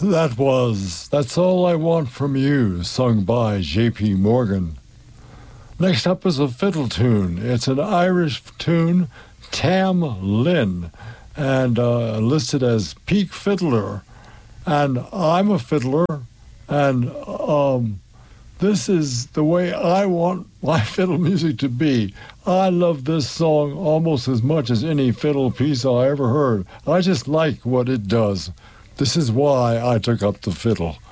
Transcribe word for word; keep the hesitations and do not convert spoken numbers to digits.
That was That's All I Want From You, sung by J P Morgan. Next up is a fiddle tune. It's an Irish tune, Tam Lynn, and uh, listed as Peak Fiddler. And I'm a fiddler, and um, this is the way I want my fiddle music to be. I love this song almost as much as any fiddle piece I ever heard. I just like what it does. This is why I took up the fiddle.